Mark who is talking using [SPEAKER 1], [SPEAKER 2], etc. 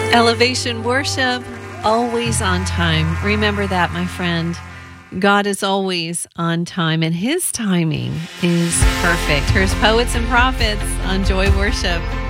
[SPEAKER 1] Elevation Worship, always on time. Remember that, my friend. God is always on time, and His timing is perfect. Here's Poets and Prophets on Joy Worship.